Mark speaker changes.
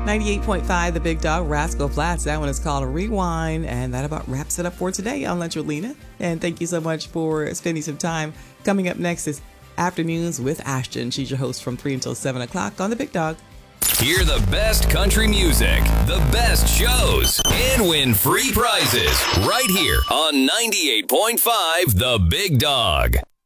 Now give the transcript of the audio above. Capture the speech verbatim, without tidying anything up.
Speaker 1: ninety-eight point five, The Big Dog, Rascal Flatts. That one is called Rewind. And that about wraps it up for today on Lunch with Lena. And thank you so much for spending some time. Coming up next is Afternoons with Ashton. She's your host from three until seven o'clock on The Big Dog.
Speaker 2: Hear the best country music, the best shows, and win free prizes right here on ninety-eight point five The Big Dog.